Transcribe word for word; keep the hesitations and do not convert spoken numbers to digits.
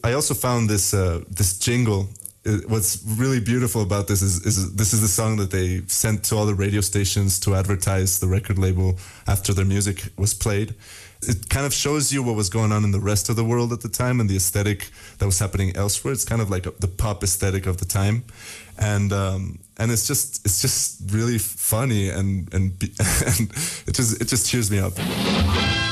I also found this uh, this jingle. It, what's really beautiful about this is, is this is the song that they sent to all the radio stations to advertise the record label after their music was played. It kind of shows you what was going on in the rest of the world at the time and the aesthetic that was happening elsewhere. It's kind of like a, the pop aesthetic of the time, and um, and it's just it's just really funny and and, and it just it just cheers me up.